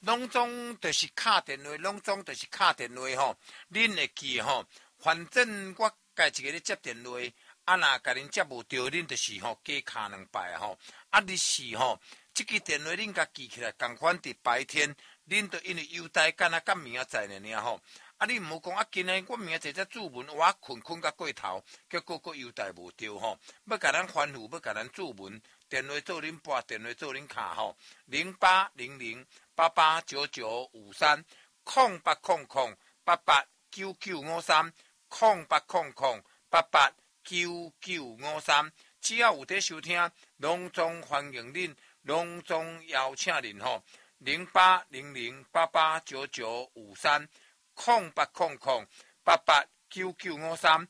拢总就是敲电话，拢总就是敲电话吼。恁会记吼，反正我家一个咧接电话，啊若甲恁接无到，恁就是吼加敲2摆吼。啊，日是吼，即支电话恁甲记起来，共款伫白天，恁都因为优待干啊，甲明仔载呢吼。啊，你毋好讲啊，今日我明仔载注文，我困甲过头，结果个优待无着吼。要甲咱反复，要甲咱注文，电话做恁拨，电话做恁敲吼，0800889953 0800889953 只要有在收听，拢总欢迎恁，拢总邀请恁吼，0800889953 0800889953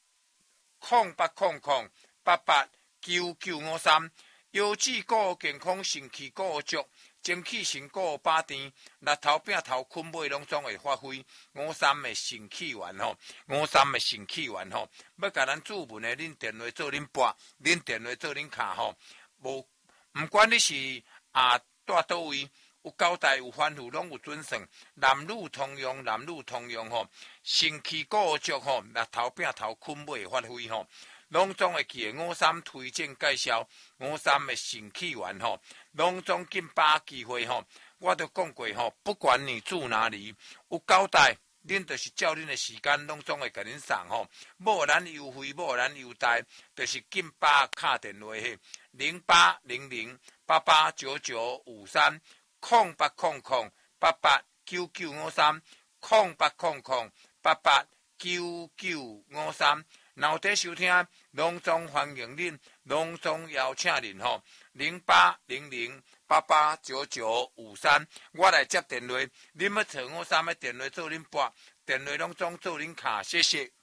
0800889953，腰子骨健康，肾气骨足，精气神骨把甜，力头柄头困尾拢总会发挥。53的肾气丸吼，53的肾气丸吼，要甲咱注文的，恁电话做恁拨，恁电话做恁敲吼，无毋管你是住倒位。有交代有吩咐，拢有准算，男女通用，男女通用吼，肾气骨足吼，力头柄头困尾发挥吼，拢总会记的。53推荐介绍53的肾气丸吼，拢总紧把机会吼，我都讲过吼，不管你住哪里，有交代，恁就是照恁的时间，拢总会甲恁送吼，无咱优惠，无咱优待，就是紧把敲电话嘿，0800889953。0800889953 0800889953，然后在收听，拢总欢迎恁，拢总邀请恁吼，0800889953，我来接电话，恁要找53的电话做恁拨，电话拢总做恁敲，谢谢。